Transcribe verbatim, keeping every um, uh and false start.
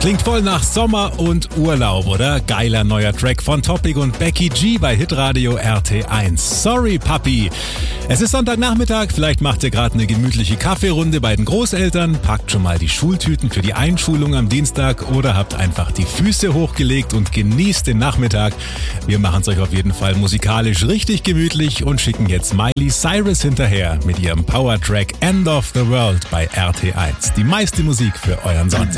Klingt voll nach Sommer und Urlaub, oder? Geiler neuer Track von Topic und Becky G bei Hitradio R T eins. Sorry, Papi. Es ist Sonntagnachmittag, vielleicht macht ihr gerade eine gemütliche Kaffeerunde bei den Großeltern, packt schon mal die Schultüten für die Einschulung am Dienstag oder habt einfach die Füße hochgelegt und genießt den Nachmittag. Wir machen es euch auf jeden Fall musikalisch richtig gemütlich und schicken jetzt Miley Cyrus hinterher mit ihrem Powertrack End of the World bei R T eins. Die meiste Musik für euren Sonntag.